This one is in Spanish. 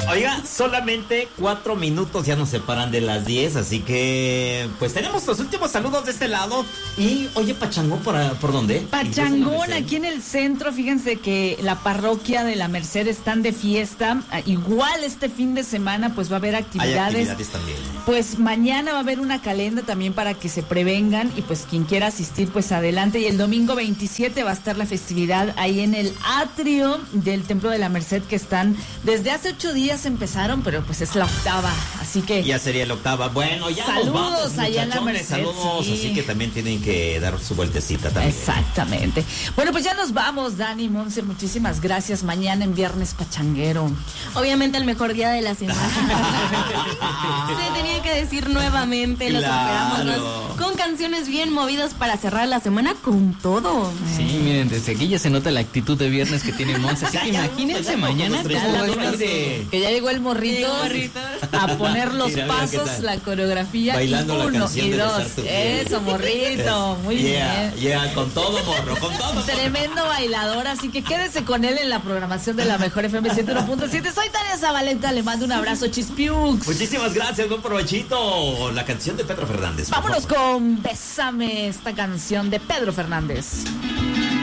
Oiga, solamente 4 minutos ya nos separan de las 10, así que pues tenemos los últimos saludos de este lado. Y oye, Pachangón, ¿por dónde? Pachangón, aquí en el centro. Fíjense que la parroquia de la Merced están de fiesta. Igual este fin de semana pues va a haber actividades. Hay actividades también. Pues mañana va a haber una calenda también para que se prevengan y pues quien quiera asistir pues adelante. Y el domingo 27 va a estar la festividad ahí en el atrio del Templo de la Merced, que están desde hace 8 días empezaron, pero pues es la octava, así que ya sería la octava. Bueno, ya saludos nos vamos, allá en la Merced, saludos, sí. Así que también tienen que dar su vueltecita también. Exactamente. Bueno, pues ya nos vamos, Dani, Monse, muchísimas gracias. Mañana en Viernes Pachanguero. Obviamente el mejor día de la semana. Se tenía que decir nuevamente, los esperamos con canciones bien movidas para cerrar la semana con todo. Sí, miren, desde aquí ya se nota la actitud de viernes que tiene Monse, así que imagínense mañana que ya llegó el morrito a poner los pasos, la coreografía, bailando y 1 y 2. Eso, morrito, muy bien. Con todo, morro, con todo. Tremendo bailador, así que quédese con él en la programación de la mejor FM 101.7. Soy Tania Zabaleta, le mando un abrazo, Chispiux. Muchísimas gracias, buen provechito. La canción de Pedro Fernández. Vámonos con Bésame, esta canción de Pedro Fernández.